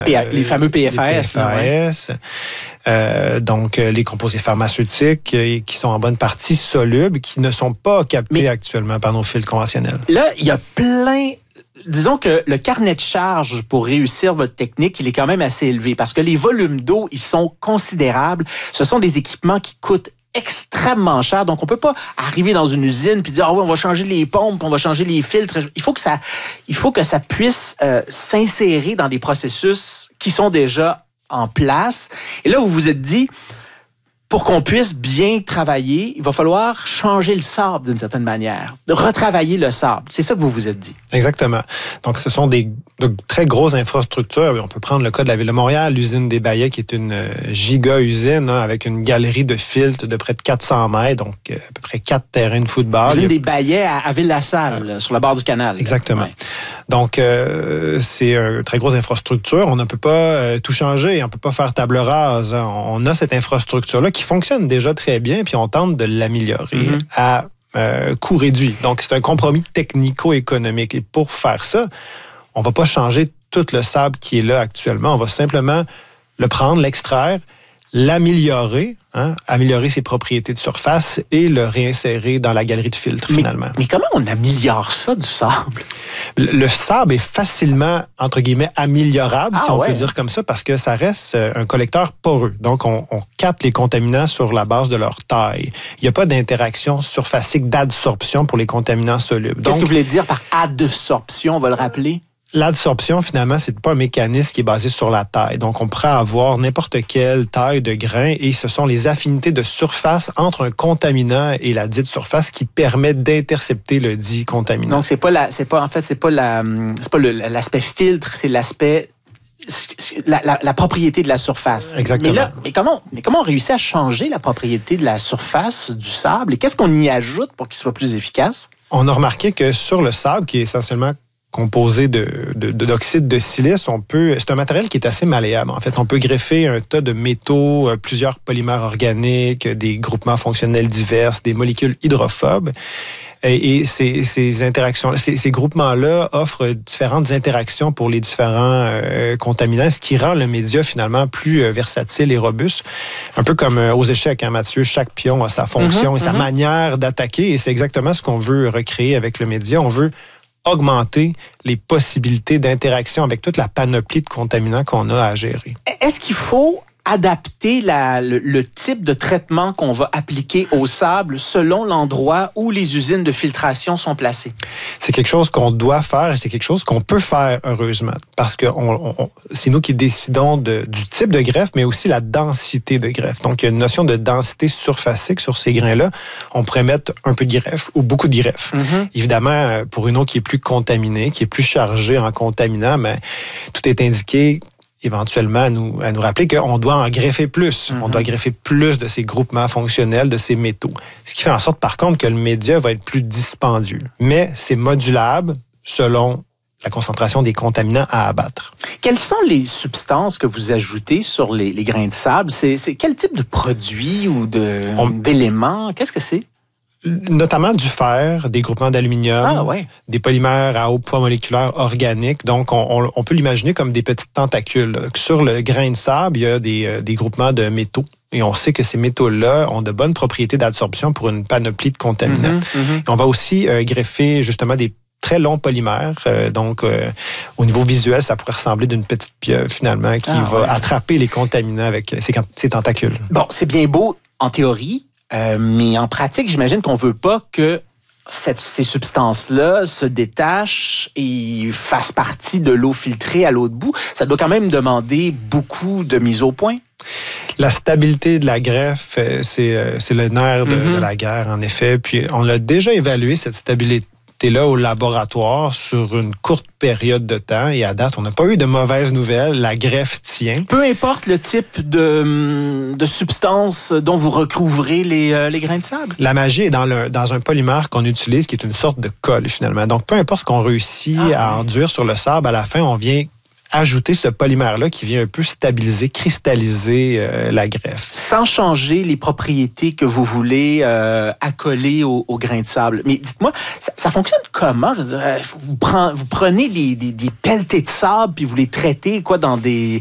Les fameux PFAS. Donc, les composés pharmaceutiques qui sont en bonne partie solubles, qui ne sont pas captés actuellement par nos filtres conventionnels. Là, il y a plein... Disons que le carnet de charge pour réussir votre technique, il est quand même assez élevé parce que les volumes d'eau, ils sont considérables. Ce sont des équipements qui coûtent extrêmement cher. Donc, on peut pas arriver dans une usine puis dire, ah oui, on va changer les pompes, on va changer les filtres. Il faut que ça puisse s'insérer dans des processus qui sont déjà en place. Et là, vous vous êtes dit, pour qu'on puisse bien travailler, il va falloir changer le sable d'une certaine manière, retravailler le sable. C'est ça que vous vous êtes dit. Exactement. Donc, ce sont de très grosses infrastructures. On peut prendre le cas de la Ville de Montréal, l'usine des Ballets, qui est une giga-usine avec une galerie de filtres de près de 400 mètres, donc à peu près 4 terrains de football. L'usine des Ballets à Ville-la-Salle, sur la barre du canal. Exactement. Ouais. Donc, c'est une très grosse infrastructure. On ne peut pas tout changer. On ne peut pas faire table rase. On a cette infrastructure-là qui fonctionne déjà très bien, puis on tente de l'améliorer à coût réduit. Donc, c'est un compromis technico-économique. Et pour faire ça, on ne va pas changer tout le sable qui est là actuellement. On va simplement le prendre, l'extraire, l'améliorer, améliorer ses propriétés de surface et le réinsérer dans la galerie de filtres, finalement. Mais comment on améliore ça, du sable? Le sable est facilement, entre guillemets, améliorable, si on peut dire comme ça, parce que ça reste un collecteur poreux. Donc, on capte les contaminants sur la base de leur taille. Il n'y a pas d'interaction surfacique d'adsorption pour les contaminants solubles. Qu'est-ce que vous voulez dire par adsorption? On va le rappeler. L'adsorption, finalement, c'est pas un mécanisme qui est basé sur la taille. Donc, on pourrait avoir n'importe quelle taille de grain et ce sont les affinités de surface entre un contaminant et la dite surface qui permettent d'intercepter le dit contaminant. Donc, c'est pas l'aspect filtre, c'est l'aspect la propriété de la surface. Exactement. Mais comment on réussit à changer la propriété de la surface du sable et qu'est-ce qu'on y ajoute pour qu'il soit plus efficace? On a remarqué que sur le sable, qui est essentiellement composé d'oxyde de silice, c'est un matériel qui est assez malléable. En fait, on peut greffer un tas de métaux, plusieurs polymères organiques, des groupements fonctionnels divers, des molécules hydrophobes. Et ces interactions, ces groupements-là offrent différentes interactions pour les différents contaminants, ce qui rend le média finalement plus versatile et robuste. Un peu comme aux échecs, Mathieu, chaque pion a sa fonction et sa manière d'attaquer. Et c'est exactement ce qu'on veut recréer avec le média. On veut augmenter les possibilités d'interaction avec toute la panoplie de contaminants qu'on a à gérer. Est-ce qu'il faut adapter le type de traitement qu'on va appliquer au sable selon l'endroit où les usines de filtration sont placées? C'est quelque chose qu'on doit faire et c'est quelque chose qu'on peut faire, heureusement, parce que c'est nous qui décidons du type de greffe, mais aussi la densité de greffe. Donc, il y a une notion de densité surfacique sur ces grains-là. On pourrait mettre un peu de greffe ou beaucoup de greffe. Évidemment, pour une eau qui est plus contaminée, qui est plus chargée en contaminants, mais tout est indiqué éventuellement à nous rappeler qu'on doit en greffer plus. On doit greffer plus de ces groupements fonctionnels, de ces métaux. Ce qui fait en sorte, par contre, que le média va être plus dispendieux. Mais c'est modulable selon la concentration des contaminants à abattre. Quelles sont les substances que vous ajoutez sur les grains de sable? C'est quel type de produits ou d'éléments? Qu'est-ce que c'est? Notamment du fer, des groupements d'aluminium, des polymères à haut poids moléculaire organiques. Donc, on peut l'imaginer comme des petites tentacules. Sur le grain de sable, il y a des groupements de métaux. Et on sait que ces métaux-là ont de bonnes propriétés d'adsorption pour une panoplie de contaminants. On va aussi greffer justement des très longs polymères. Donc, au niveau visuel, ça pourrait ressembler d'une petite pieuvre, finalement, qui va attraper les contaminants avec ses tentacules. Bon, c'est bien beau en théorie. Mais en pratique, j'imagine qu'on ne veut pas que ces substances-là se détachent et fassent partie de l'eau filtrée à l'autre bout. Ça doit quand même demander beaucoup de mise au point. La stabilité de la greffe, c'est le nerf de la guerre, en effet. Puis on l'a déjà évalué, cette stabilité là au laboratoire sur une courte période de temps et à date, on n'a pas eu de mauvaises nouvelles. La greffe tient. Peu importe le type de substance dont vous recouvrez les grains de sable. La magie est dans un polymère qu'on utilise qui est une sorte de colle finalement. Donc, peu importe ce qu'on réussit à enduire sur le sable, à la fin, on vient ajouter ce polymère-là qui vient un peu stabiliser, cristalliser la greffe. Sans changer les propriétés que vous voulez accoler au grain de sable. Mais dites-moi, ça fonctionne comment? Je veux dire, vous prenez des pelletés de sable puis vous les traitez quoi dans des